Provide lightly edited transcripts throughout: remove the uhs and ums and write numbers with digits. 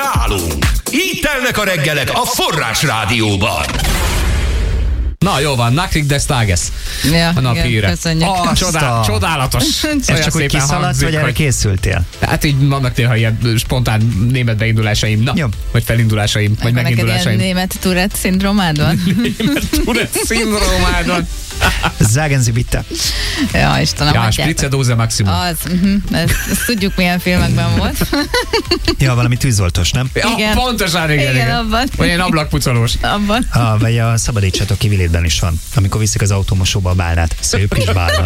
nálunk. Így telnek a reggelek a Forrás Rádióban. Na, jó van, Nakrik des Tages. Ja, A napi híre. köszönjük. Csodálatos. Ez csak úgy kiszaladsz, vagy erre készültél? Hát így vannak néha ilyen spontán német beindulásaim. Na, jó. Vagy felindulásaim, vagy Neked megindulásaim. ilyen német Tourette szindrómád van? Német Tourette szindrómádon. Sagen Sie bitte. Ja, Istenem, Ja, hagyjátok. Spritzedóze maximum. Ezt tudjuk, milyen filmekben volt. Ja, valami tűzoltos, nem? Ja, Igen. pontosan, igen. abban. Vagy ilyen ablakpucolós. Abban. Vagy a Szabadítsatok ki Vilétben is van, amikor viszik az automosóba a bálnát. Szép kis bálna.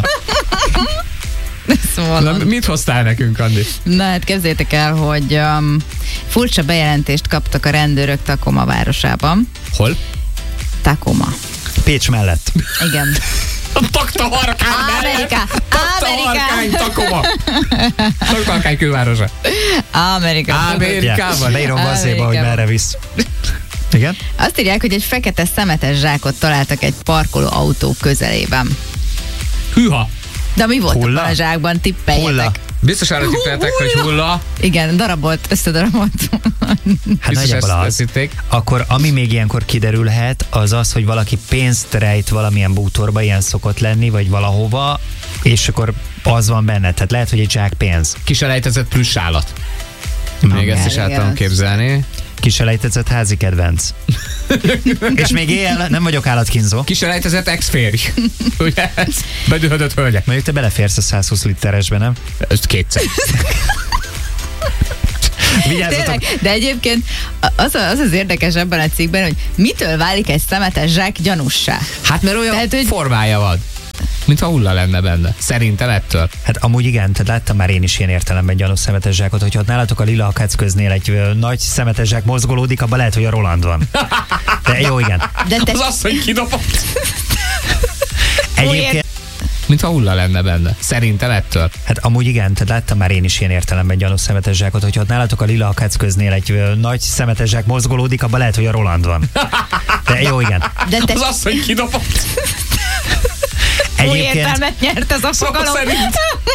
Na, mit hoztál nekünk, Andi? Na hát képzeljétek el, hogy furcsa bejelentést kaptak a rendőrök Tacoma városában. Hol? Tacoma. Pécs mellett. Igen. Takta harkány mellett. Takta harkány, Tacoma. Takta harkány külvárosa. Amerikában. Beírom vazéba, hogy merre visz. Igen? Azt írják, hogy egy fekete szemetes zsákot találtak egy parkoló autó közelében. Hűha. De mi volt Hulla? abban a zsákban? Tippeljetek. Hulla. Biztos arra tippeltek, hogy hulla. Igen, darabolt, összedarabolt. Hát Biztos nagyjából ezt az. hitték. Akkor ami még ilyenkor kiderülhet, az az, hogy valaki pénzt rejt valamilyen bútorba, ilyen szokott lenni, vagy valahova, és akkor az van benne. Tehát lehet, hogy egy zsák pénz. Kiselejtezett plusz állat. Még ezt is el tudom képzelni. Kiselejtezett házi kedvenc. És még éjjel nem vagyok állatkínzó. Kiselejtezett ex-férj. Ugye? Bedühödött hölgyek. Mondjuk te beleférsz a 120 literesbe, nem? Ezt kétszer. Vigyázzatok! Tényleg, de egyébként az érdekes ebben a cikkben, hogy mitől válik egy szemetes zsák gyanussá? Hát mert olyan Tehát, hogy- formája van. Mintha hulla lenne benne. Szerintem ettől. Hát amúgy igen, tehát láttam már én is ilyen értelemben gyanús szemetes zsákot, hogyha ott nálatok a lila akácköznél egy nagy szemetes zsák mozgolódik, abban lehet, hogy a Roland van. De jó, igen. De te Az az, hogy kidobott. Egyébként, Mintha hulla lenne benne. Szerintem ettől. hát amúgy igen, tehát láttam már én is ilyen értelemben gyanús szemetes zsákot, hogyha ott nálatok a lila akácköznél egy nagy szemetes zsák mozgolódik, abban lehet, hogy a Roland van. De jó, igen. De te Az az, hogy kidobott. új Egyébként értelmet nyert ez a Szó fogalom. szerint.